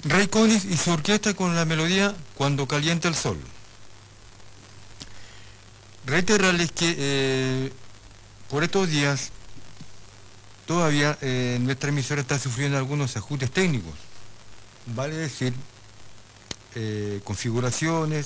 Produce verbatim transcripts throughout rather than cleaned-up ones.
Ray Conniff y su orquesta con la melodía Cuando calienta el sol. Reiterarles que eh, por estos días todavía eh, nuestra emisora está sufriendo algunos ajustes técnicos, vale decir, eh, configuraciones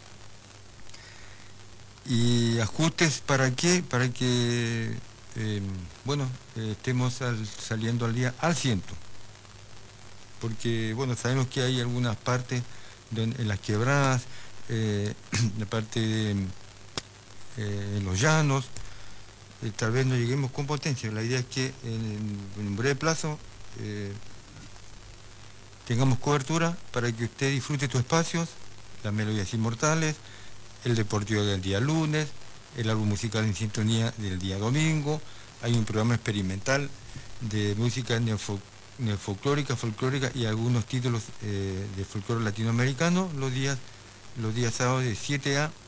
y ajustes. ¿Para qué? Para que eh, bueno, eh, estemos al, saliendo al día al ciento, porque bueno, sabemos que hay algunas partes donde, en las quebradas, eh, la parte de, eh, en los llanos, eh, tal vez no lleguemos con potencia. La idea es que en, en un breve plazo eh, tengamos cobertura para que usted disfrute tus espacios, las melodías inmortales, el deportivo del día lunes, el álbum musical en sintonía del día domingo. Hay un programa experimental de música neofo, neofolclórica, folclórica y algunos títulos eh, de folclore latinoamericano los días, los días sábados de siete a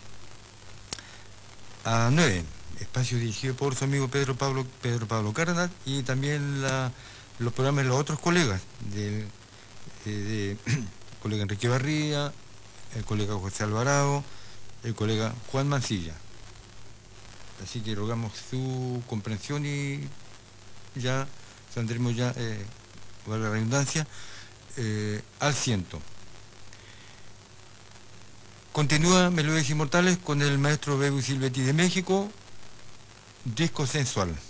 nueve. Espacio dirigido por su amigo Pedro Pablo, Pedro Pablo Cárdenas, y también la, los programas de los otros colegas, del eh, de colega Enrique Barría, el colega José Alvarado, el colega Juan Mancilla. Así que rogamos su comprensión y ya saldremos ya, eh, valga la redundancia, eh, al ciento. Continúa Melodías Inmortales con el maestro Bebu Silvetti de México, disco sensual.